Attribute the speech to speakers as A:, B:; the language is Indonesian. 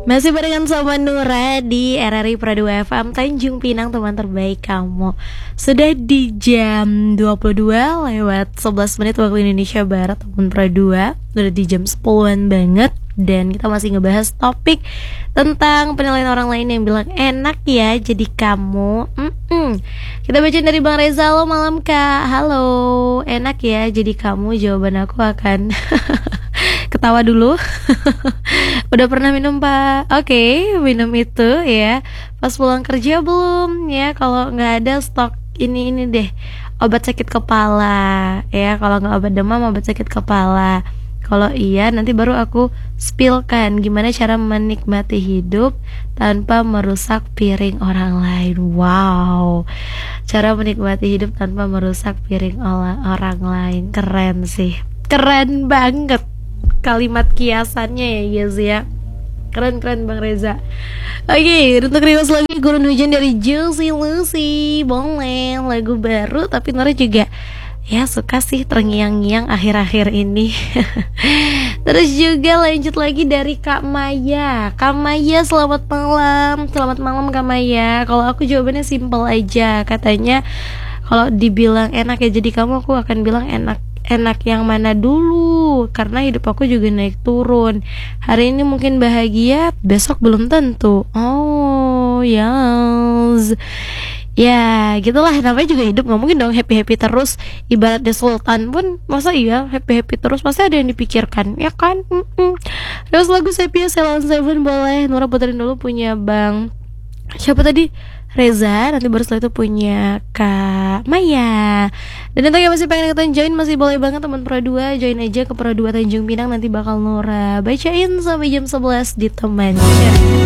A: Masih barengan sama Nura di RRI Pro 2 FM Tanjung Pinang, teman terbaik kamu. Sudah di jam 22 lewat 11 menit waktu Indonesia Barat, teman Pro 2. Sudah di jam 10-an banget. Dan kita masih ngebahas topik tentang penilaian orang lain yang bilang enak ya jadi kamu. Kita baca dari Bang Reza. Halo malam kak. Halo, enak ya jadi kamu. Jawaban aku akan ketawa dulu. Udah pernah minum pak? Oke, minum itu ya pas pulang kerja belum ya? Kalau nggak ada stok ini deh, obat sakit kepala ya. Kalau nggak obat demam, obat sakit kepala. Kalau iya, nanti baru aku spillkan gimana cara menikmati hidup tanpa merusak piring orang lain. Wow, cara menikmati hidup tanpa merusak piring orang lain. Keren sih, keren banget kalimat kiasannya ya guys ya. Keren Bang Reza. Oke, untuk request lagi Gurun Hujan dari Juicy Lucy. Boleh, lagu baru tapi Nora juga ya suka sih terngiang-ngiang akhir-akhir ini. Terus juga lanjut lagi dari Kak Maya. Kak Maya, selamat malam. Selamat malam Kak Maya. Kalau aku jawabannya simple aja. Katanya kalau dibilang enak ya jadi kamu, aku akan bilang enak yang mana dulu, karena hidup aku juga naik turun. Hari ini mungkin bahagia, besok belum tentu. Oh yes. Ya gitulah, namanya juga hidup, nggak mungkin dong happy terus. Ibaratnya sultan pun masa iya happy terus, pasti ada yang dipikirkan, ya kan. Terus lagu Sepia Ceylon Seven boleh Nora puterin dulu, punya Bang siapa tadi, Reza. Nanti baru setelah itu punya Kak Maya. Dan untuk yang masih pengen ikutan join, masih boleh banget teman Pro 2, join aja ke Pro 2 Tanjung Pinang. Nanti bakal Nora bacain sampai jam 11 di teman.